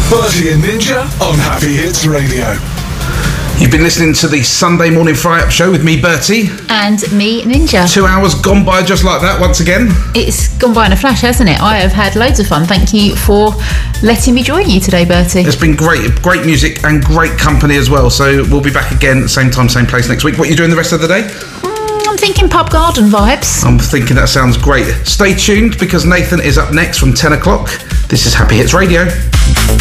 Bertie and Ninja on Happy Hits Radio. You've been listening to the Sunday Morning Fry-Up Show with me, Bertie. And me, Ninja. 2 hours gone by just like that once again. It's gone by in a flash, hasn't it? I have had loads of fun. Thank you for letting me join you today, Bertie. It's been great music and great company as well. So we'll be back again at the same time, same place next week. What are you doing the rest of the day? I'm thinking pub garden vibes. I'm thinking that sounds great. Stay tuned because Nathan is up next from 10 o'clock. This is Happy Hits Radio.